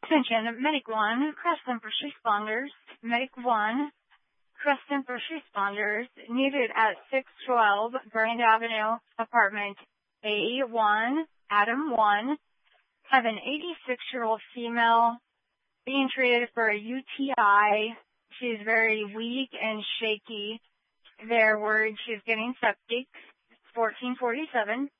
Attention, Medic 1, Crescent First Responders. Medic 1, Crescent First Responders, needed at 612 Grand Avenue, apartment A1, Adam 1. Have an 86-year-old female being treated for a UTI. She's very weak and shaky. They're worried she's getting septic. 1447.